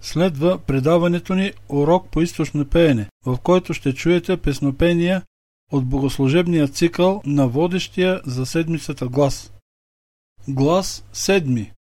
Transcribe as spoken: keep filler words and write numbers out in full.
Следва предаването ни Урок по източно пеене, в който ще чуете песнопения от богослужебния цикъл на водещия за седмицата глас. Глас седми.